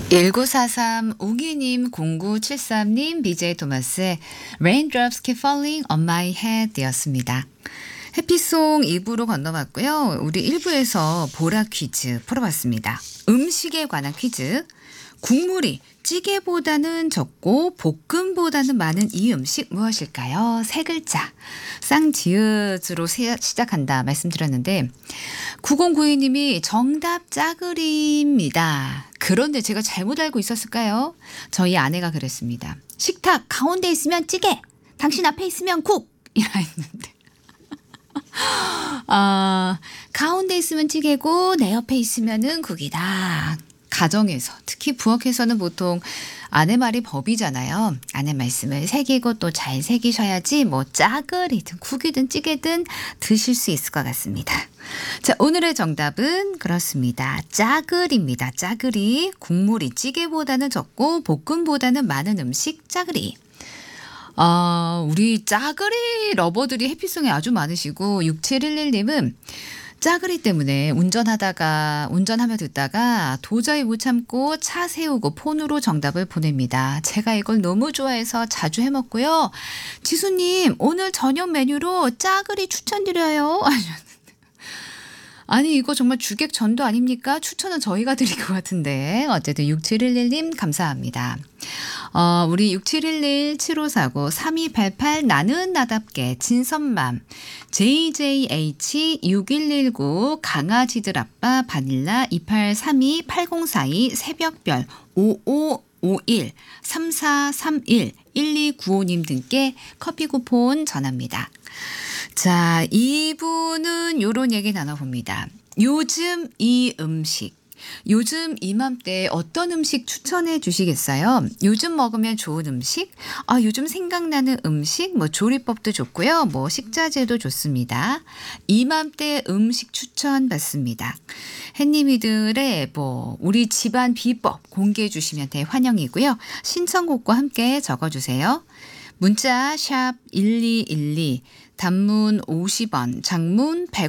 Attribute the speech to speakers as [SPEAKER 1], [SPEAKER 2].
[SPEAKER 1] 1943 웅이님 0973님 BJ 토마스의 Raindrops Keep Falling on My Head 였습니다. 해피송 2부로 건너갔고요. 우리 1부에서 보라 퀴즈 풀어봤습니다. 음식에 관한 퀴즈. 국물이 찌개보다는 적고 볶음보다는 많은 이 음식 무엇일까요? 세 글자. 쌍지읒으로 시작한다 말씀드렸는데 9092님이 정답 짜글입니다. 그런데 제가 잘못 알고 있었을까요? 저희 아내가 그랬습니다. 식탁 가운데 있으면 찌개, 당신 앞에 있으면 국 이라 했는데 가운데 있으면 찌개고 내 옆에 있으면은 국이다. 가정에서 특히 부엌에서는 보통 아내 말이 법이잖아요. 아내 말씀을 새기고 또 잘 새기셔야지 뭐 짜글이든 국이든 찌개든 드실 수 있을 것 같습니다. 자, 오늘의 정답은 그렇습니다. 짜글입니다. 짜글이. 국물이 찌개보다는 적고 볶음보다는 많은 음식 짜글이. 우리 짜글이 러버들이 해피송에 아주 많으시고 6711님은 짜글이 때문에 운전하며 듣다가 도저히 못 참고 차 세우고 폰으로 정답을 보냅니다. 제가 이걸 너무 좋아해서 자주 해먹고요. 지수님 오늘 저녁 메뉴로 짜글이 추천드려요. 아니 이거 정말 주객 전도 아닙니까? 추천은 저희가 드릴 것 같은데 어쨌든 6711님 감사합니다. 우리 6711-7549-3288 나는 나답게 진선맘 JJH6119 강아지들 아빠 바닐라 2832-8042 새벽별 5551 3431 1295님 등께 커피 쿠폰 전합니다. 자, 이분은 요런 얘기 나눠봅니다. 요즘 이 음식. 요즘 이맘때 어떤 음식 추천해 주시겠어요? 요즘 먹으면 좋은 음식? 요즘 생각나는 음식? 뭐 조리법도 좋고요. 뭐 식자재도 좋습니다. 이맘때 음식 추천 받습니다. 햇님이들의 우리 집안 비법 공개해 주시면 대환영이고요. 신청곡과 함께 적어주세요. 문자 샵 1212 단문 50원, 장문